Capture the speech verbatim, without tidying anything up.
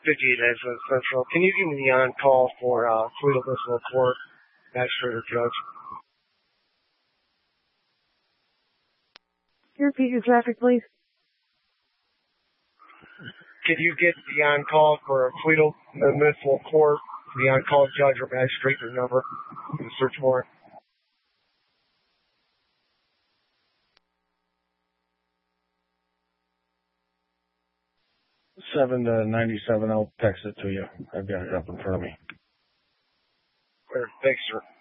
fifty-eight Edgewood Central. Can you give me the on-call for uh, Toledo Municipal Court, magistrate or judge? Can you repeat your traffic, please? Can you get the on-call for Toledo Municipal Court, the on-call judge or magistrate, their number, the search warrant? seven to ninety-seven, I'll text it to you. I've got it up in front of me. Thanks, sir.